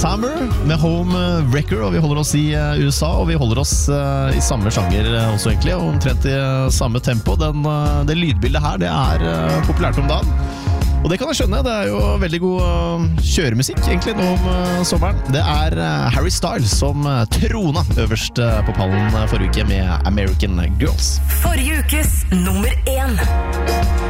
Summer med Home Wrecker, og vi holder oss i USA, og vi holder oss i samme sjanger også egentlig, og omtrent i samme tempo. Det lydbildet her, det populært om dagen. Og det kan jeg skjønne, det jo veldig god kjøremusikk egentlig nå om sommeren. Det Harry Styles som trona øverst på pallen forrige uke med American Girls. Forrige ukes nummer 1.